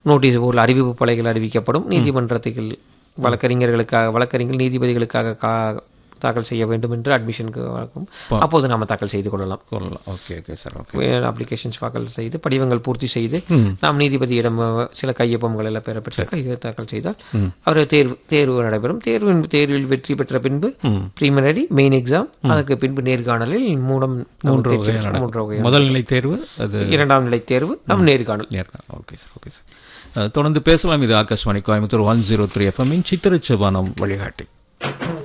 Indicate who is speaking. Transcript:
Speaker 1: Notice போர்டில் அறிவிப்பு பலைகள் அறிவிக்கப்படும். நீதிமன்றத்தில் வழக்கறிஞர்கள் நீதிபதிகளுக்காக தாக்கல் செய்ய வேண்டும் என்று அட்மிஷனுக்கு வழங்கும். அப்போது நாம் தாக்கல் செய்து கொள்ளலாம்.
Speaker 2: Okay okay sir.
Speaker 1: அப்ளிகேஷன்ஸ் தாக்கல் செய்து படிவங்கள் பூர்த்தி செய்து நாம் நீதிபதியிடம் சில கையொப்பங்கள் எல்லாம் பெறப்பட்டு தாக்கல் செய்தால் அவர் தேர்வு நடைபெறும். தேர்வில் வெற்றி பெற்ற பின்பு ப்ரீலிமினரி, மெயின் எக்ஸாம், அதற்கு பின்பு நேர்காணலில் மூன்று வகை.
Speaker 2: முதல் நிலை தேர்வு,
Speaker 1: இரண்டாம் நிலை தேர்வு, நேர்காணல்.
Speaker 2: Okay sir. Okay sir. தொடர்ந்து பேசலாம். இது ஆகாஷ்வாணி கோயம்புத்தூர் 103 FM சித்திரச்சபானம் வழிகாட்டி.